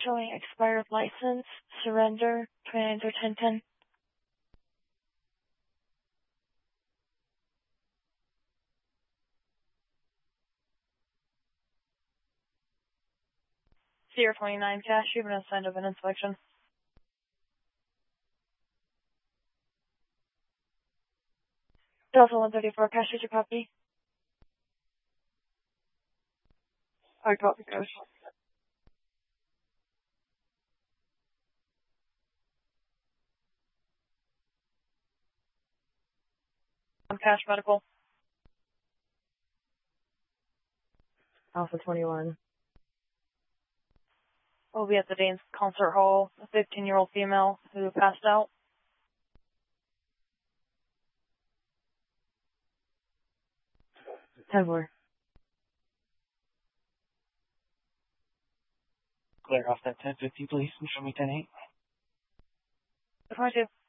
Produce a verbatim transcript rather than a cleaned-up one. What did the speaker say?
showing expired license, surrender, twenty-nine through ten ten. Sierra twenty-nine cash, you've been assigned of an inspection. Delta one thirty-four cash, is your copy? I copy, coach. I'm cash medical. Alpha twenty-one. We'll be at the Danes Concert Hall, a fifteen-year-old female who passed out. ten four. Clear off that ten fifty, please, and show me ten eight. twenty-two.